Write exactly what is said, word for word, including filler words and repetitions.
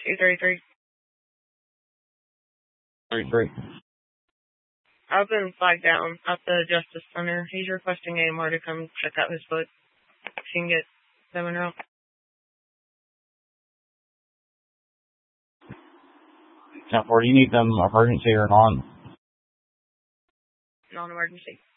two thirty-three. thirty-three. I've been flagged down at the Justice Center. He's requesting A M R to come check out his foot. If you can get them in route. ten four, do you need them emergency or non? Non-emergency.